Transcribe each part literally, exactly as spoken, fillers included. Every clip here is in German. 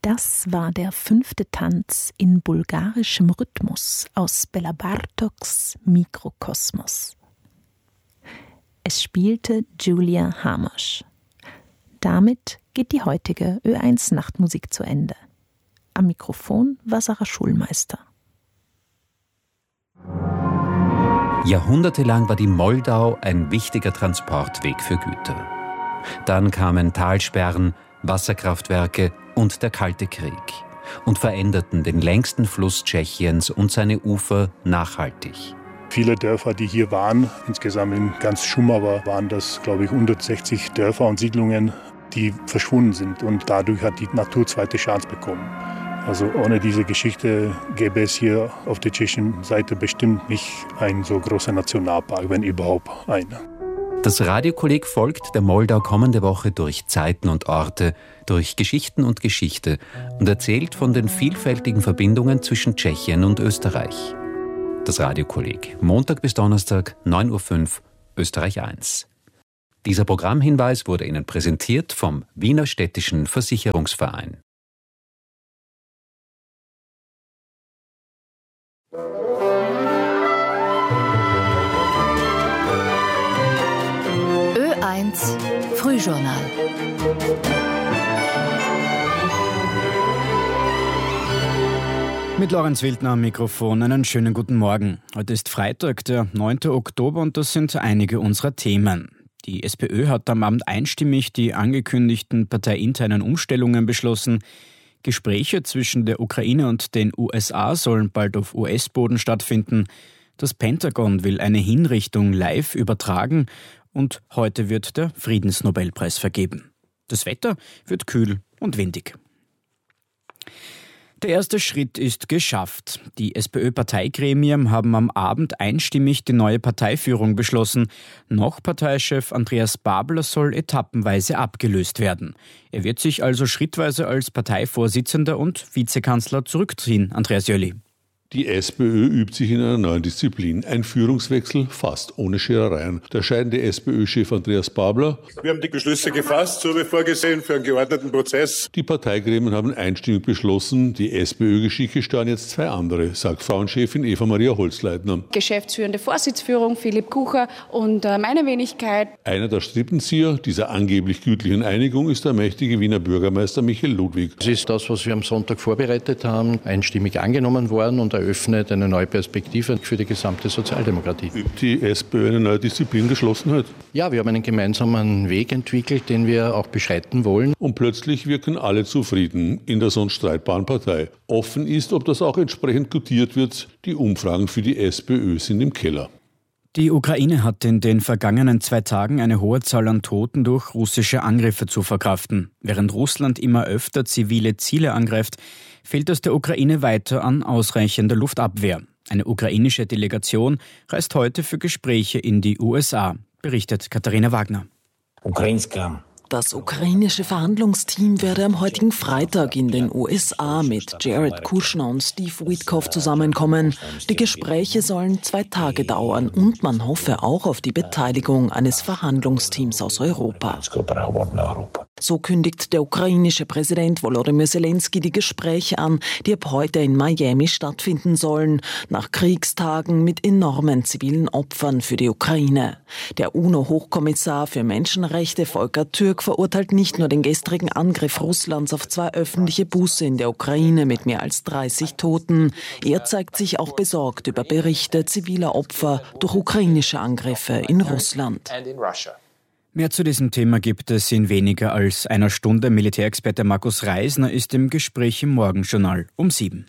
Das war der fünfte Tanz in bulgarischem Rhythmus aus Bela Bartoks Mikrokosmos. Es spielte Julia Hamosch. Damit geht die heutige Ö eins Nachtmusik zu Ende. Am Mikrofon war Sarah Schulmeister. Jahrhundertelang war die Moldau ein wichtiger Transportweg für Güter. Dann kamen Talsperren, Wasserkraftwerke und der Kalte Krieg und veränderten den längsten Fluss Tschechiens und seine Ufer nachhaltig. Viele Dörfer, die hier waren, insgesamt in ganz Šumava waren das, glaube ich, hundertsechzig Dörfer und Siedlungen, die verschwunden sind. Und dadurch hat die Natur zweite Chance bekommen. Also ohne diese Geschichte gäbe es hier auf der tschechischen Seite bestimmt nicht einen so großen Nationalpark, wenn überhaupt einen. Das Radiokolleg folgt der Moldau kommende Woche durch Zeiten und Orte, durch Geschichten und Geschichte und erzählt von den vielfältigen Verbindungen zwischen Tschechien und Österreich. Das Radiokolleg, Montag bis Donnerstag, neun Uhr fünf, Österreich eins. Dieser Programmhinweis wurde Ihnen präsentiert vom Wiener Städtischen Versicherungsverein. Ö eins Frühjournal. Mit Lorenz Wildner am Mikrofon einen schönen guten Morgen. Heute ist Freitag, der neunte Oktober, und das sind einige unserer Themen. Die SPÖ hat am Abend einstimmig die angekündigten parteiinternen Umstellungen beschlossen. Gespräche zwischen der Ukraine und den U S A sollen bald auf U S-Boden stattfinden. Das Pentagon will eine Hinrichtung live übertragen und heute wird der Friedensnobelpreis vergeben. Das Wetter wird kühl und windig. Der erste Schritt ist geschafft. Die SPÖ-Parteigremien haben am Abend einstimmig die neue Parteiführung beschlossen. Noch Parteichef Andreas Babler soll etappenweise abgelöst werden. Er wird sich also schrittweise als Parteivorsitzender und Vizekanzler zurückziehen. Andreas Jöli. Die SPÖ übt sich in einer neuen Disziplin. Ein Führungswechsel fast ohne Scherereien. Der scheidende SPÖ-Chef Andreas Babler. Wir haben die Beschlüsse gefasst, so wie vorgesehen, für einen geordneten Prozess. Die Parteigremien haben einstimmig beschlossen, die SPÖ-Geschicke steuern jetzt zwei andere, sagt Frauenchefin Eva-Maria Holzleitner. Geschäftsführende Vorsitzführung Philipp Kucher und meine Wenigkeit. Einer der Strippenzieher dieser angeblich gütlichen Einigung ist der mächtige Wiener Bürgermeister Michael Ludwig. Es ist das, was wir am Sonntag vorbereitet haben, einstimmig angenommen worden und eröffnet eine neue Perspektive für die gesamte Sozialdemokratie. Übt die SPÖ eine neue Disziplin, Geschlossenheit? Ja, wir haben einen gemeinsamen Weg entwickelt, den wir auch beschreiten wollen. Und plötzlich wirken alle zufrieden in der sonst streitbaren Partei. Offen ist, ob das auch entsprechend gutiert wird. Die Umfragen für die SPÖ sind im Keller. Die Ukraine hat in den vergangenen zwei Tagen eine hohe Zahl an Toten durch russische Angriffe zu verkraften. Während Russland immer öfter zivile Ziele angreift, fehlt es der Ukraine weiter an ausreichender Luftabwehr. Eine ukrainische Delegation reist heute für Gespräche in die U S A, berichtet Katharina Wagner. Das ukrainische Verhandlungsteam werde am heutigen Freitag in den U S A mit Jared Kushner und Steve Witkoff zusammenkommen. Die Gespräche sollen zwei Tage dauern und man hoffe auch auf die Beteiligung eines Verhandlungsteams aus Europa. So kündigt der ukrainische Präsident Volodymyr Zelensky die Gespräche an, die ab heute in Miami stattfinden sollen, nach Kriegstagen mit enormen zivilen Opfern für die Ukraine. Der U N O-Hochkommissar für Menschenrechte Volker Türk verurteilt nicht nur den gestrigen Angriff Russlands auf zwei öffentliche Busse in der Ukraine mit mehr als dreißig Toten. Er zeigt sich auch besorgt über Berichte ziviler Opfer durch ukrainische Angriffe in Russland. Mehr zu diesem Thema gibt es in weniger als einer Stunde. Militärexperte Markus Reisner ist im Gespräch im Morgenjournal um sieben.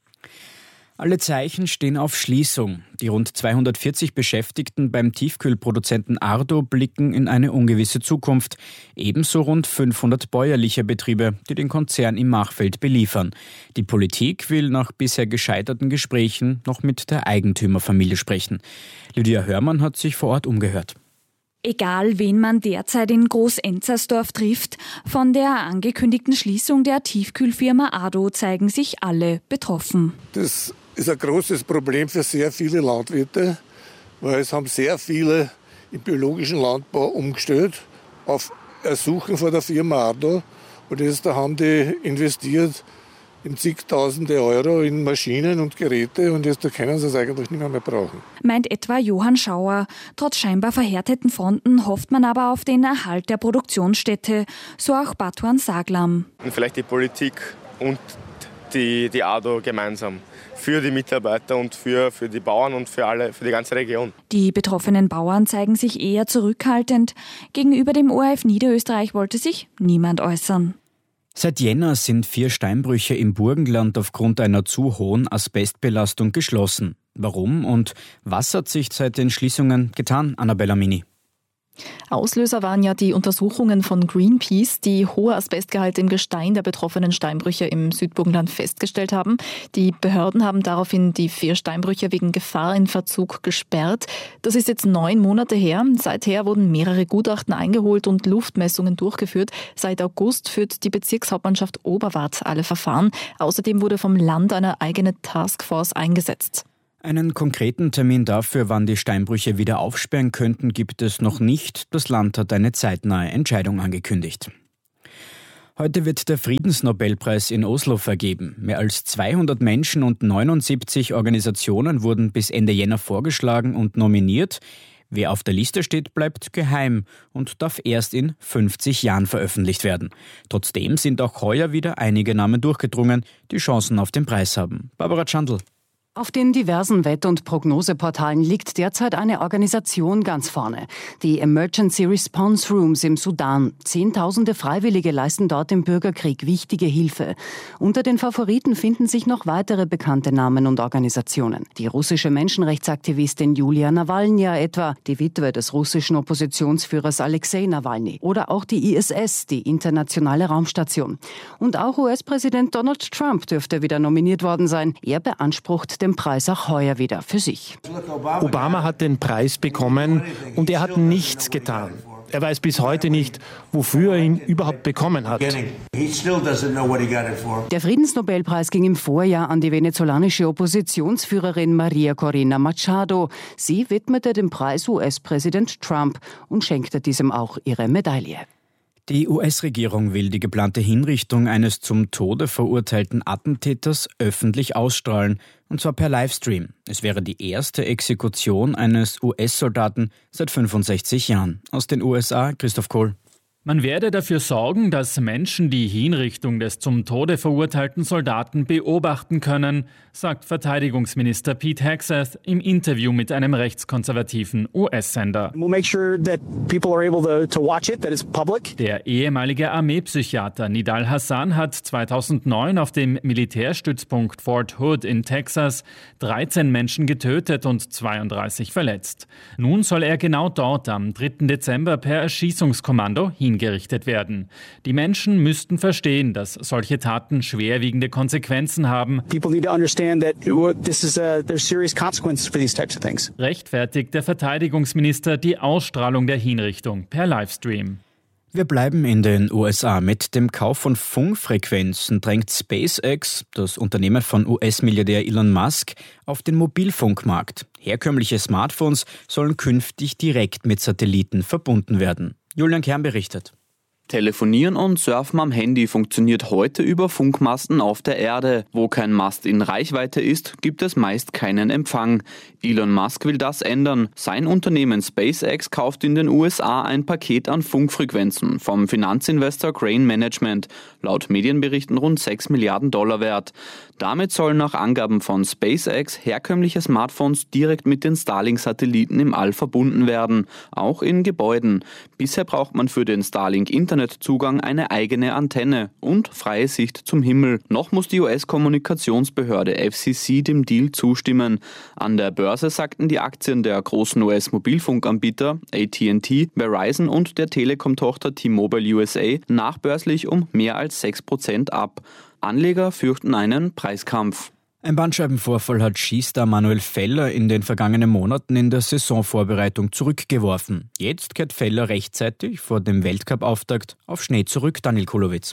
Alle Zeichen stehen auf Schließung. Die rund zweihundertvierzig Beschäftigten beim Tiefkühlproduzenten Ardo blicken in eine ungewisse Zukunft. Ebenso rund fünfhundert bäuerliche Betriebe, die den Konzern im Machfeld beliefern. Die Politik will nach bisher gescheiterten Gesprächen noch mit der Eigentümerfamilie sprechen. Lydia Hörmann hat sich vor Ort umgehört. Egal, wen man derzeit in Groß-Enzersdorf trifft, von der angekündigten Schließung der Tiefkühlfirma Ardo zeigen sich alle betroffen. Das ist ein großes Problem für sehr viele Landwirte, weil es haben sehr viele im biologischen Landbau umgestellt auf Ersuchen von der Firma Ardo. Und jetzt da haben die investiert in zigtausende Euro in Maschinen und Geräte und jetzt da können sie es eigentlich nicht mehr, mehr brauchen. Meint etwa Johann Schauer. Trotz scheinbar verhärteten Fronten hofft man aber auf den Erhalt der Produktionsstätte, so auch Batuan Saglam. Und vielleicht die Politik und die, die A D O gemeinsam. Für die Mitarbeiter und für, für die Bauern und für alle, für die ganze Region. Die betroffenen Bauern zeigen sich eher zurückhaltend. Gegenüber dem O R F Niederösterreich wollte sich niemand äußern. Seit Jänner sind vier Steinbrüche im Burgenland aufgrund einer zu hohen Asbestbelastung geschlossen. Warum und was hat sich seit den Schließungen getan, Annabella Mini? Auslöser waren ja die Untersuchungen von Greenpeace, die hohe Asbestgehalte im Gestein der betroffenen Steinbrüche im Südburgenland festgestellt haben. Die Behörden haben daraufhin die vier Steinbrüche wegen Gefahr in Verzug gesperrt. Das ist jetzt neun Monate her. Seither wurden mehrere Gutachten eingeholt und Luftmessungen durchgeführt. Seit August führt die Bezirkshauptmannschaft Oberwart alle Verfahren. Außerdem wurde vom Land eine eigene Taskforce eingesetzt. Einen konkreten Termin dafür, wann die Steinbrüche wieder aufsperren könnten, gibt es noch nicht. Das Land hat eine zeitnahe Entscheidung angekündigt. Heute wird der Friedensnobelpreis in Oslo vergeben. Mehr als zweihundert Menschen und neunundsiebzig Organisationen wurden bis Ende Jänner vorgeschlagen und nominiert. Wer auf der Liste steht, bleibt geheim und darf erst in fünfzig Jahren veröffentlicht werden. Trotzdem sind auch heuer wieder einige Namen durchgedrungen, die Chancen auf den Preis haben. Barbara Chandl. Auf den diversen Wett- und Prognoseportalen liegt derzeit eine Organisation ganz vorne. Die Emergency Response Rooms im Sudan. Zehntausende Freiwillige leisten dort im Bürgerkrieg wichtige Hilfe. Unter den Favoriten finden sich noch weitere bekannte Namen und Organisationen. Die russische Menschenrechtsaktivistin Julia Nawalnja etwa, die Witwe des russischen Oppositionsführers Alexei Nawalny. Oder auch die I S S, die internationale Raumstation. Und auch U S-Präsident Donald Trump dürfte wieder nominiert worden sein. Er beansprucht den Preis auch heuer wieder für sich. Obama hat den Preis bekommen und er hat nichts getan. Er weiß bis heute nicht, wofür er ihn überhaupt bekommen hat. Der Friedensnobelpreis ging im Vorjahr an die venezolanische Oppositionsführerin Maria Corina Machado. Sie widmete den Preis U S-Präsident Trump und schenkte diesem auch ihre Medaille. Die U S-Regierung will die geplante Hinrichtung eines zum Tode verurteilten Attentäters öffentlich ausstrahlen, und zwar per Livestream. Es wäre die erste Exekution eines U S-Soldaten seit fünfundsechzig Jahren. Aus den U S A, Christoph Kohl. Man werde dafür sorgen, dass Menschen die Hinrichtung des zum Tode verurteilten Soldaten beobachten können, sagt Verteidigungsminister Pete Hegseth im Interview mit einem rechtskonservativen U S-Sender. Der ehemalige Armeepsychiater Nidal Hasan hat zweitausendneun auf dem Militärstützpunkt Fort Hood in Texas dreizehn Menschen getötet und zweiunddreißig verletzt. Nun soll er genau dort am dritten Dezember per Erschießungskommando hingerichtet werden. Die Menschen müssten verstehen, dass solche Taten schwerwiegende Konsequenzen haben. Rechtfertigt der Verteidigungsminister die Ausstrahlung der Hinrichtung per Livestream. Wir bleiben in den U S A. Mit dem Kauf von Funkfrequenzen drängt SpaceX, das Unternehmen von U S-Milliardär Elon Musk, auf den Mobilfunkmarkt. Herkömmliche Smartphones sollen künftig direkt mit Satelliten verbunden werden. Julian Kern berichtet. Telefonieren und Surfen am Handy funktioniert heute über Funkmasten auf der Erde. Wo kein Mast in Reichweite ist, gibt es meist keinen Empfang. Elon Musk will das ändern. Sein Unternehmen SpaceX kauft in den U S A ein Paket an Funkfrequenzen vom Finanzinvestor Crane Management, laut Medienberichten rund sechs Milliarden Dollar wert. Damit sollen nach Angaben von SpaceX herkömmliche Smartphones direkt mit den Starlink-Satelliten im All verbunden werden, auch in Gebäuden. Bisher braucht man für den Starlink-Internetzugang eine eigene Antenne und freie Sicht zum Himmel. Noch muss die U S-Kommunikationsbehörde F C C dem Deal zustimmen. An der Börse sagten die Aktien der großen U S-Mobilfunkanbieter A T and T, Verizon und der Telekom-Tochter T-Mobile U S A nachbörslich um mehr als sechs Prozent ab. Anleger fürchten einen Preiskampf. Ein Bandscheibenvorfall hat Skistar Manuel Feller in den vergangenen Monaten in der Saisonvorbereitung zurückgeworfen. Jetzt kehrt Feller rechtzeitig vor dem Weltcup-Auftakt auf Schnee zurück, Daniel Kulowitz.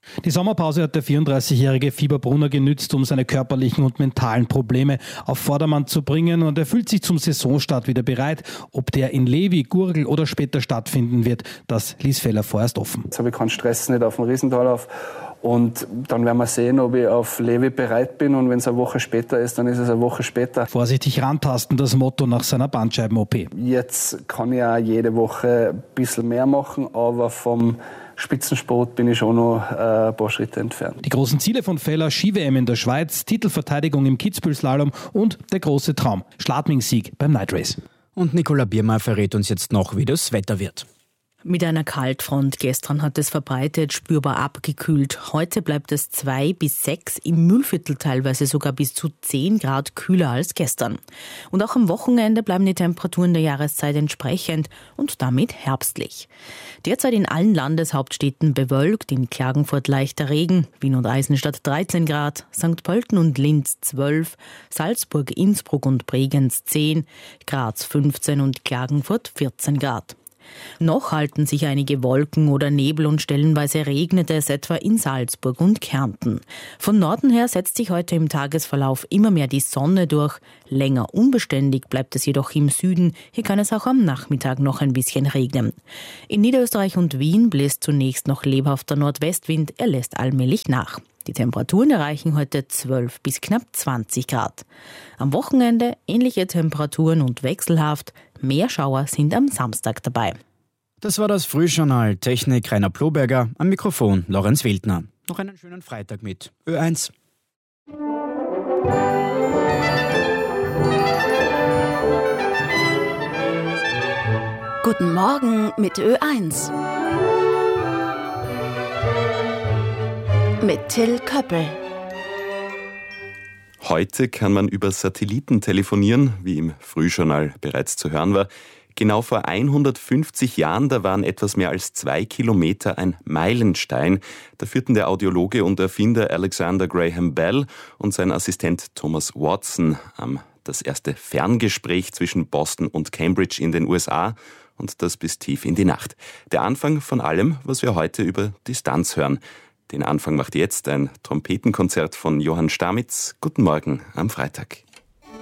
Die Sommerpause hat der vierunddreißigjährige Fieber-Brunner genützt, um seine körperlichen und mentalen Probleme auf Vordermann zu bringen, und er fühlt sich zum Saisonstart wieder bereit. Ob der in Levi, Gurgel oder später stattfinden wird, das ließ Feller vorerst offen. Jetzt habe ich keinen Stress nicht auf dem Riesentalauf. Und dann werden wir sehen, ob ich auf Levi bereit bin. Und wenn es eine Woche später ist, dann ist es eine Woche später. Vorsichtig rantasten, das Motto nach seiner Bandscheiben-O P. Jetzt kann ich auch jede Woche ein bisschen mehr machen, aber vom Spitzensport bin ich schon noch ein paar Schritte entfernt. Die großen Ziele von Feller: Ski-W M in der Schweiz, Titelverteidigung im Kitzbühel-Slalom und der große Traum: Schladming-Sieg beim Night Race. Und Nicola Biermeier verrät uns jetzt noch, wie das Wetter wird. Mit einer Kaltfront gestern hat es verbreitet spürbar abgekühlt. Heute bleibt es zwei bis sechs, im Mühlviertel teilweise sogar bis zu zehn Grad kühler als gestern. Und auch am Wochenende bleiben die Temperaturen der Jahreszeit entsprechend und damit herbstlich. Derzeit in allen Landeshauptstädten bewölkt, in Klagenfurt leichter Regen, Wien und Eisenstadt dreizehn Grad, Sankt Pölten und Linz zwölf, Salzburg, Innsbruck und Bregenz zehn, Graz fünfzehn und Klagenfurt vierzehn Grad. Noch halten sich einige Wolken oder Nebel und stellenweise regnet es etwa in Salzburg und Kärnten. Von Norden her setzt sich heute im Tagesverlauf immer mehr die Sonne durch. Länger unbeständig bleibt es jedoch im Süden. Hier kann es auch am Nachmittag noch ein bisschen regnen. In Niederösterreich und Wien bläst zunächst noch lebhafter Nordwestwind, er lässt allmählich nach. Die Temperaturen erreichen heute zwölf bis knapp zwanzig Grad. Am Wochenende ähnliche Temperaturen und wechselhaft. Mehr Schauer sind am Samstag dabei. Das war das Frühjournal. Technik Rainer Ploberger, am Mikrofon Lorenz Wildner. Noch einen schönen Freitag mit Ö eins. Guten Morgen mit Ö eins. Mit Till Köppel. Heute kann man über Satelliten telefonieren, wie im Frühjournal bereits zu hören war. Genau vor hundertfünfzig Jahren, da waren etwas mehr als zwei Kilometer ein Meilenstein. Da führten der Audiologe und Erfinder Alexander Graham Bell und sein Assistent Thomas Watson am das erste Ferngespräch zwischen Boston und Cambridge in den U S A, und das bis tief in die Nacht. Der Anfang von allem, was wir heute über Distanz hören. Den Anfang macht jetzt ein Trompetenkonzert von Johann Stamitz. Guten Morgen am Freitag.